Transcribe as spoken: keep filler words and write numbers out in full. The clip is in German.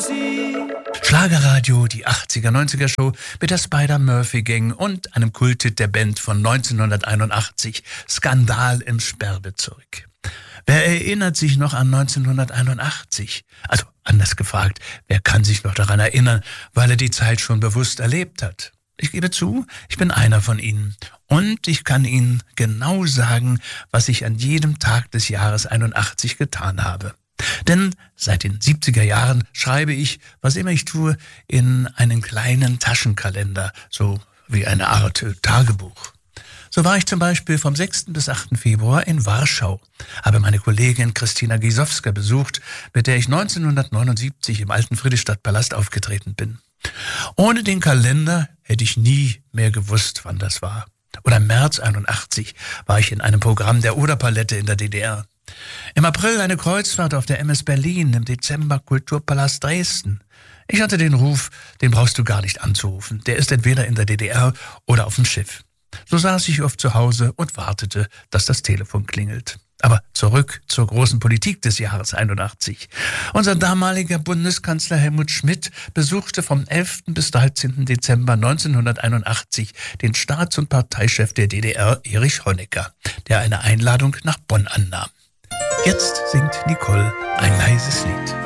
Schlagerradio, die achtziger, neunziger Show mit der Spider-Murphy-Gang und einem Kulthit der Band von neunzehnhunderteinundachtzig, Skandal im Sperrbezirk. Wer erinnert sich noch an neunzehnhunderteinundachtzig? Also anders gefragt, wer kann sich noch daran erinnern, weil er die Zeit schon bewusst erlebt hat? Ich gebe zu, ich bin einer von ihnen. Und ich kann Ihnen genau sagen, was ich an jedem Tag des Jahres einundachtzig getan habe. Denn seit den siebziger Jahren schreibe ich, was immer ich tue, in einen kleinen Taschenkalender, so wie eine Art Tagebuch. So war ich zum Beispiel vom sechsten bis achten Februar in Warschau, habe meine Kollegin Christina Gisowska besucht, mit der ich neunzehnhundertneunundsiebzig im alten Friedrichstadtpalast aufgetreten bin. Ohne den Kalender hätte ich nie mehr gewusst, wann das war. Oder im März einundachtzig war ich in einem Programm der Oderpalette in der D D R. Im April eine Kreuzfahrt auf der M S Berlin, im Dezember Kulturpalast Dresden. Ich hatte den Ruf, den brauchst du gar nicht anzurufen. Der ist entweder in der D D R oder auf dem Schiff. So saß ich oft zu Hause und wartete, dass das Telefon klingelt. Aber zurück zur großen Politik des Jahres einundachtzig. Unser damaliger Bundeskanzler Helmut Schmidt besuchte vom elften bis dreizehnten Dezember neunzehnhunderteinundachtzig den Staats- und Parteichef der D D R, Erich Honecker, der eine Einladung nach Bonn annahm. Jetzt singt Nicole ein leises Lied.